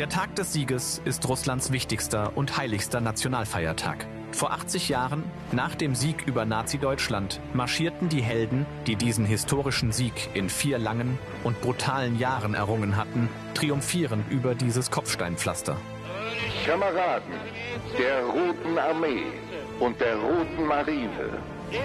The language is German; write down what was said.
Der Tag des Sieges ist Russlands wichtigster und heiligster Nationalfeiertag. Vor 80 Jahren, nach dem Sieg über Nazi-Deutschland, marschierten die Helden, die diesen historischen Sieg in 4 langen und brutalen Jahren errungen hatten, triumphierend über dieses Kopfsteinpflaster. Kameraden der Roten Armee und der Roten Marine,